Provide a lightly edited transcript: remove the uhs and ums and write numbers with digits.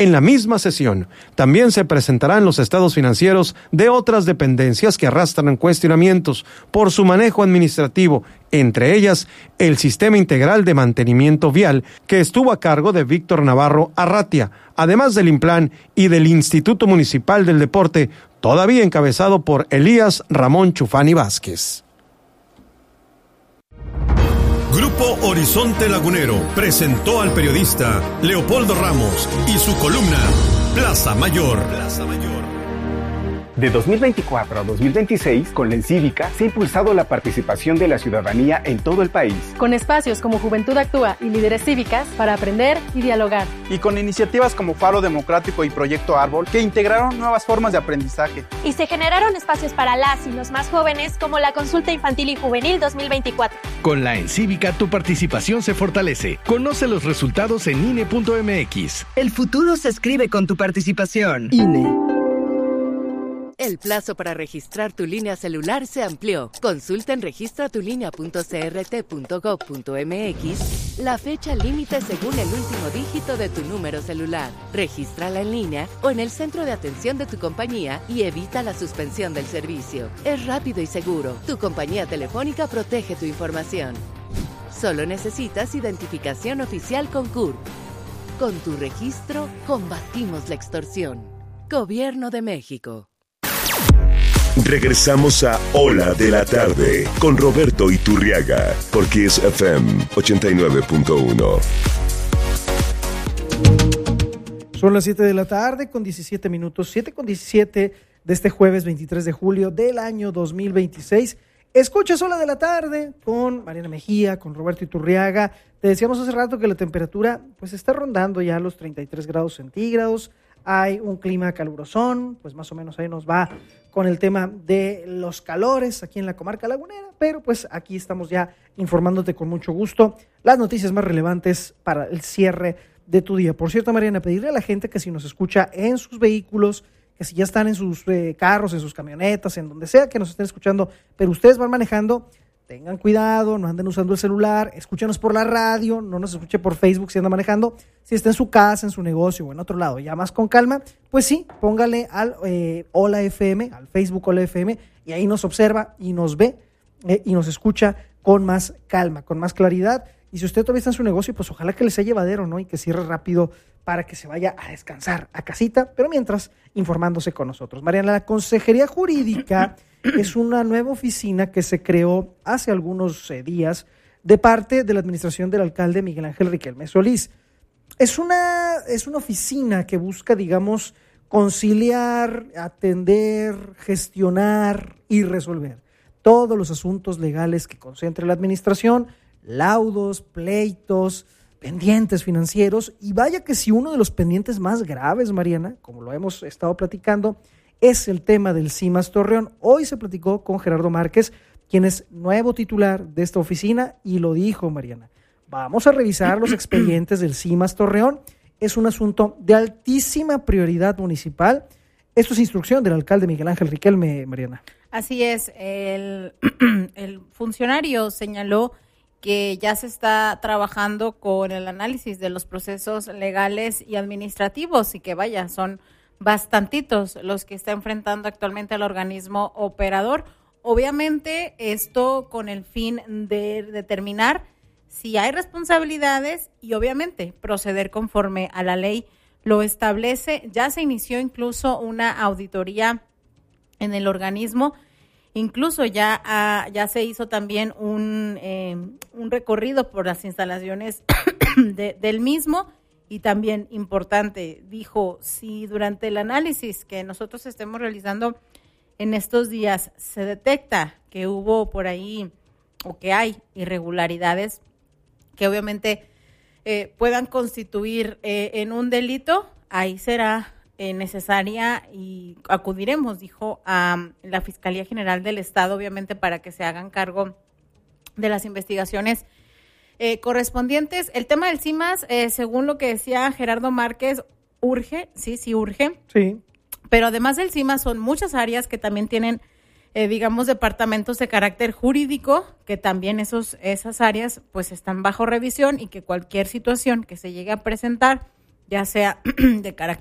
En la misma sesión, también se presentarán los estados financieros de otras dependencias que arrastran cuestionamientos por su manejo administrativo, entre ellas el Sistema Integral de Mantenimiento Vial, que estuvo a cargo de Víctor Navarro Arratia, además del INPLAN y del Instituto Municipal del Deporte, todavía encabezado por Elías Ramón Chufani Vázquez. Grupo Horizonte Lagunero presentó al periodista Leopoldo Ramos y su columna Plaza Mayor. De 2024 a 2026, con la Encívica, se ha impulsado la participación de la ciudadanía en todo el país. Con espacios como Juventud Actúa y Líderes Cívicas para aprender y dialogar. Y con iniciativas como Faro Democrático y Proyecto Árbol, que integraron nuevas formas de aprendizaje. Y se generaron espacios para las y los más jóvenes, como la Consulta Infantil y Juvenil 2024. Con la Encívica, tu participación se fortalece. Conoce los resultados en INE.mx. El futuro se escribe con tu participación. INE. El plazo para registrar tu línea celular se amplió. Consulta en registratulinea.crt.gov.mx la fecha límite según el último dígito de tu número celular. Regístrala en línea o en el centro de atención de tu compañía y evita la suspensión del servicio. Es rápido y seguro. Tu compañía telefónica protege tu información. Solo necesitas identificación oficial con CURP. Con tu registro, combatimos la extorsión. Gobierno de México. Regresamos a Hola de la Tarde con Roberto Iturriaga por Kiss FM 89.1. Son las 7 de la tarde con 17 minutos, 7 con 17 de este jueves 23 de julio del año 2026. Escuchas Hola de la Tarde con Mariana Mejía, con Roberto Iturriaga. Te decíamos hace rato que la temperatura pues está rondando ya los 33 grados centígrados. Hay un clima calurosón, pues más o menos ahí nos va con el tema de los calores aquí en la comarca lagunera, pero pues aquí estamos ya informándote con mucho gusto las noticias más relevantes para el cierre de tu día. Por cierto, Mariana, pedirle a la gente que si nos escucha en sus vehículos, que si ya están en sus carros, en sus camionetas, en donde sea que nos estén escuchando, pero ustedes van manejando, tengan cuidado, no anden usando el celular, escúchenos por la radio, no nos escuche por Facebook si anda manejando. Si está en su casa, en su negocio o en otro lado, ya más con calma, pues sí, póngale al Hola FM, al Facebook Hola FM, y ahí nos observa y nos ve y nos escucha con más calma, con más claridad. Y si usted todavía está en su negocio, pues ojalá que le sea llevadero, ¿no? Y que cierre rápido para que se vaya a descansar a casita, pero mientras informándose con nosotros. Mariana, la Consejería Jurídica es una nueva oficina que se creó hace algunos días de parte de la administración del alcalde Miguel Ángel Riquelme Solís. Es una oficina que busca, digamos, conciliar, atender, gestionar y resolver todos los asuntos legales que concentre la administración, laudos, pleitos, pendientes financieros, y vaya que si uno de los pendientes más graves, Mariana, como lo hemos estado platicando, es el tema del CIMAS Torreón. Hoy se platicó con Gerardo Márquez, quien es nuevo titular de esta oficina, y lo dijo, Mariana, vamos a revisar los expedientes del CIMAS Torreón, es un asunto de altísima prioridad municipal. Esto es instrucción del alcalde Miguel Ángel Riquelme, Mariana. Así es, el funcionario señaló que ya se está trabajando con el análisis de los procesos legales y administrativos y que vaya, son bastantitos los que está enfrentando actualmente el organismo operador. Obviamente esto con el fin de determinar si hay responsabilidades y obviamente proceder conforme a la ley lo establece. Ya se inició incluso una auditoría en el organismo. Incluso ya se hizo también un recorrido por las instalaciones del mismo, y también importante, dijo, si durante el análisis que nosotros estemos realizando en estos días se detecta que hubo por ahí o que hay irregularidades que obviamente puedan constituir en un delito, ahí será necesaria y acudiremos, dijo, a la Fiscalía General del Estado, obviamente para que se hagan cargo de las investigaciones correspondientes. El tema del CIMAS, según lo que decía Gerardo Márquez, urge, sí urge. Sí. Pero además del CIMAS son muchas áreas que también tienen, digamos, departamentos de carácter jurídico, que también esas áreas pues están bajo revisión y que cualquier situación que se llegue a presentar ya sea de carácter